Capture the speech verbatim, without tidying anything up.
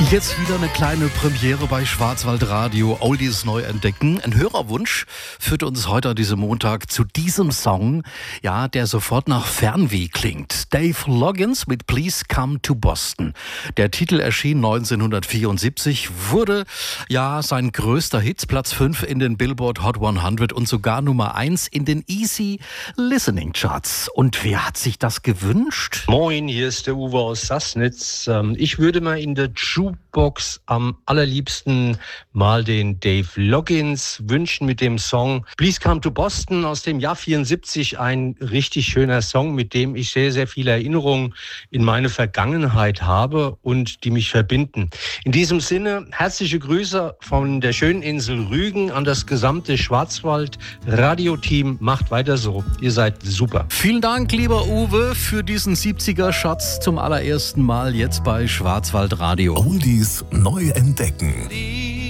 Jetzt wieder eine kleine Premiere bei Schwarzwaldradio, Oldies neu entdecken. Ein Hörerwunsch führt uns heute an diesem Montag zu diesem Song, ja, der sofort nach Fernweh klingt. Dave Loggins mit Please Come to Boston. Der Titel erschien neunzehnhundertvierundsiebzig, wurde ja sein größter Hit, Platz fünf in den Billboard Hot hundert und sogar Nummer eins in den Easy Listening Charts. Und wer hat sich das gewünscht? Moin, hier ist der Uwe aus Sassnitz. Ich würde mal in der Jukebox am allerliebsten mal den Dave Loggins wünschen mit dem Song Please Come to Boston aus dem Jahr vierundsiebzig. Ein richtig schöner Song, mit dem ich sehr, sehr viele Erinnerungen in meine Vergangenheit habe und die mich verbinden. In diesem Sinne, herzliche Grüße von der schönen Insel Rügen an das gesamte Schwarzwald-Radio-Team. Macht weiter so. Ihr seid super. Vielen Dank, lieber Uwe, für diesen siebziger-Schatz zum allerersten Mal jetzt bei Schwarzwaldradio. Oldies neu entdecken.